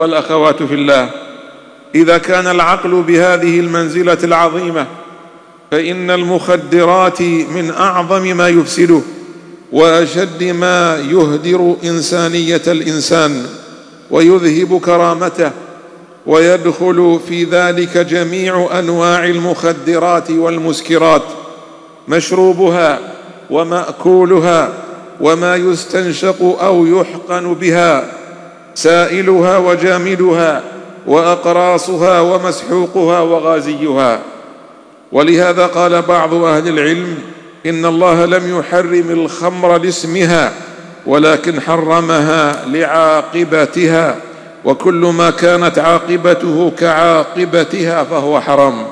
والأخوات في الله، إذا كان العقل بهذه المنزلة العظيمة فإن المخدرات من أعظم ما يفسده وأشد ما يهدر إنسانية الإنسان ويذهب كرامته، ويدخل في ذلك جميع أنواع المخدرات والمسكرات، مشروبها ومأكولها وما يستنشق أو يحقن بها، سائلها وجامدها وأقراصها ومسحوقها وغازيها. ولهذا قال بعض أهل العلم إن الله لم يحرم الخمر لاسمها ولكن حرمها لعاقبتها، وكل ما كانت عاقبته كعاقبتها فهو حرام،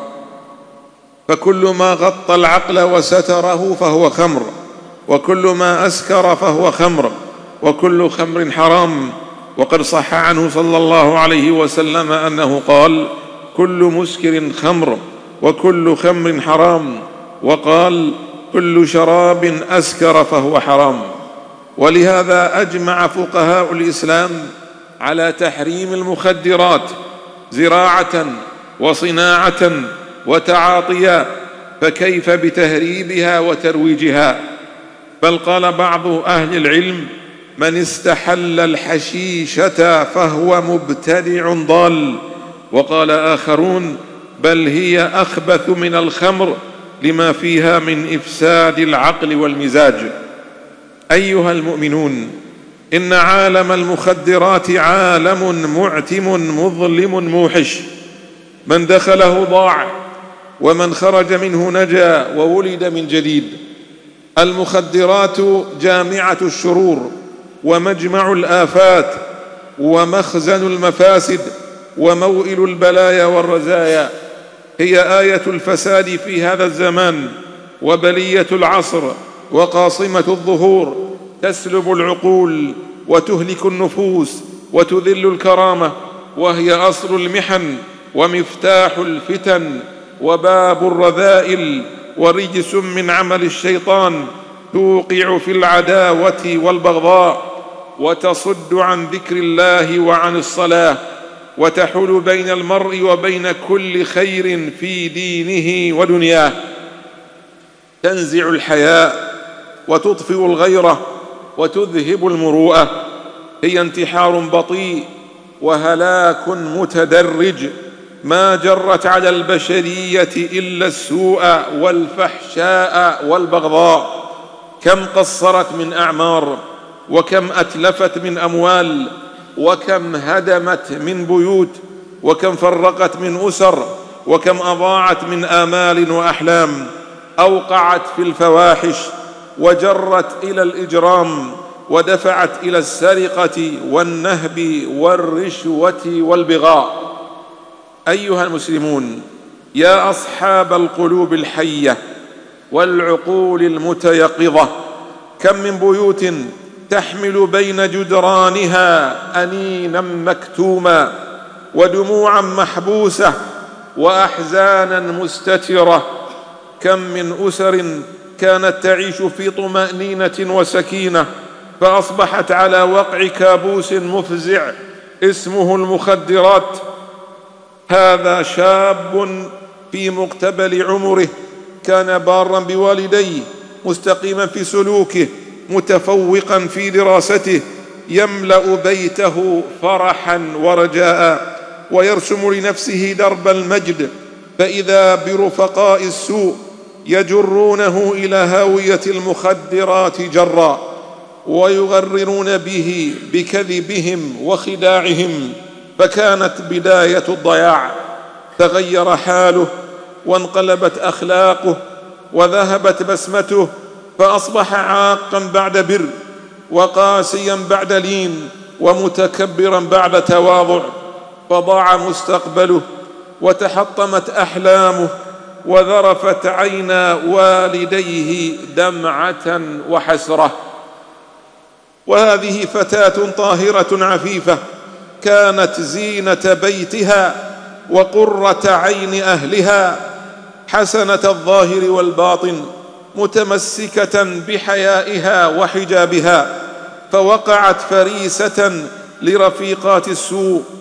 فكل ما غطى العقل وستره فهو خمر، وكل ما أسكر فهو خمر، وكل خمر حرام. وقد صح عنه صلى الله عليه وسلم أنه قال: كل مسكر خمر وكل خمر حرام، وقال: كل شراب أسكر فهو حرام. ولهذا أجمع فقهاء الإسلام على تحريم المخدرات زراعة وصناعة وتعاطيا، فكيف بتهريبها وترويجها؟ بل قال بعض أهل العلم: من استحل الحشيشة فهو مبتدع ضال. وقال آخرون: بل هي أخبث من الخمر لما فيها من إفساد العقل والمزاج. أيها المؤمنون، إن عالم المخدرات عالم معتم مظلم موحش، من دخله ضاع ومن خرج منه نجا وولد من جديد. المخدرات جامعة الشرور ومجمع الآفات ومخزن المفاسد وموئل البلايا والرزايا، هي آية الفساد في هذا الزمان وبلية العصر وقاصمة الظهور، تسلب العقول وتهلك النفوس وتذل الكرامة، وهي أصل المحن ومفتاح الفتن وباب الرذائل ورجس من عمل الشيطان، توقع في العداوة والبغضاء وتصد عن ذكر الله وعن الصلاة، وتحول بين المرء وبين كل خير في دينه ودنياه، تنزع الحياء وتطفئ الغيرة وتذهب المروءة، هي انتحار بطيء وهلاك متدرج، ما جرت على البشرية إلا السوء والفحشاء والبغضاء. كم قصرت من أعمار، وكم أتلفت من أموال، وكم هدمت من بيوت، وكم فرقت من أسر، وكم أضاعت من آمال وأحلام، أوقعت في الفواحش وجرت إلى الإجرام ودفعت إلى السرقة والنهب والرشوة والبغاء. أيها المسلمون، يا أصحاب القلوب الحية والعقول المتيقظة، كم من بيوت تحمل بين جدرانها أنينا مكتوما ودموعا محبوسة وأحزانا مستترة، كم من أسر كانت تعيش في طمأنينة وسكينة فأصبحت على وقع كابوس مفزع اسمه المخدرات. هذا شاب في مقتبل عمره كان بارا بوالديه، مستقيما في سلوكه، متفوقا في دراسته، يملأ بيته فرحا ورجاء ويرسم لنفسه درب المجد، فإذا برفقاء السوء يجرونه إلى هاوية المخدرات جرا ويغررون به بكذبهم وخداعهم، فكانت بداية الضياع. تغير حاله وانقلبت أخلاقه وذهبت بسمته، فأصبح عاقا بعد بر وقاسيا بعد لين ومتكبرا بعد تواضع، فضاع مستقبله وتحطمت أحلامه وذرفت عينا والديه دمعة وحسرة. وهذه فتاة طاهرة عفيفة كانت زينة بيتها وقرة عين أهلها، حسنة الظاهر والباطن، متمسكة بحيائها وحجابها، فوقعت فريسة لرفيقات السوء